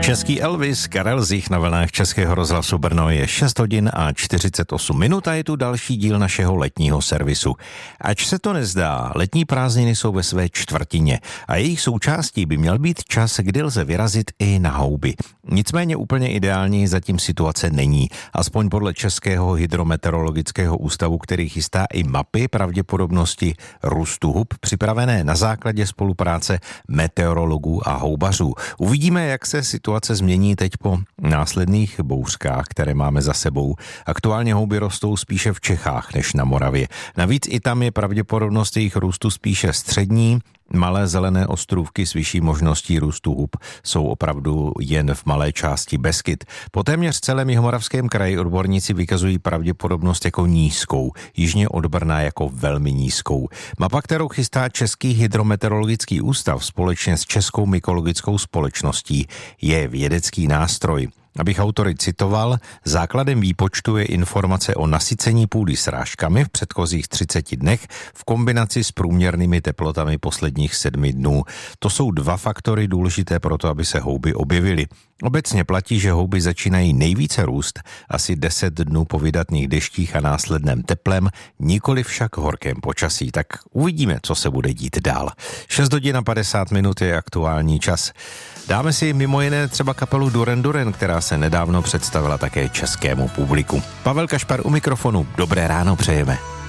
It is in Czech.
Český Elvis, Karel Zich na vlnách Českého rozhlasu Brno. Je 6 hodin a 48 minut a je tu další díl našeho letního servisu. Ač se to nezdá, letní prázdniny jsou ve své čtvrtině a jejich součástí by měl být čas, kdy lze vyrazit i na houby. Nicméně úplně ideální zatím situace není, aspoň podle Českého hydrometeorologického ústavu, který chystá i mapy pravděpodobnosti růstu hub připravené na základě spolupráce meteorologů a houbařů. Uvidíme, jak se situace změní teď po následných bouřkách, které máme za sebou. Aktuálně houby rostou spíše v Čechách než na Moravě. Navíc i tam je pravděpodobnost jejich růstu spíše střední. Malé zelené ostrůvky s vyšší možností růstu hub jsou opravdu jen v malé části Beskyd. Po téměř celém Jihomoravském kraji odborníci vykazují pravděpodobnost jako nízkou, jižně od Brna jako velmi nízkou. Mapa, kterou chystá Český hydrometeorologický ústav společně s Českou mykologickou společností, je vědecký nástroj. Abych autory citoval, základem výpočtu je informace o nasycení půdy srážkami v předchozích 30 dnech v kombinaci s průměrnými teplotami posledních 7 dnů. To jsou dva faktory důležité pro to, aby se houby objevily. Obecně platí, že houby začínají nejvíce růst asi 10 dnů po vydatných deštích a následném teplem, nikoli však horkém počasí. Tak uvidíme, co se bude dít dál. 6 hodin a 50 minut je aktuální čas. Dáme si mimo jiné třeba kapelu Duran Duran, která se nedávno představila také českému publiku. Pavel Kašpar u mikrofonu. Dobré ráno přejeme.